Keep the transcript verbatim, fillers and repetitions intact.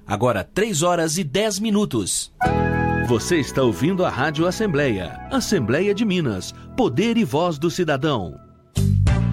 Agora três horas e dez minutos. Você está ouvindo a Rádio Assembleia. Assembleia de Minas. Poder e voz do cidadão.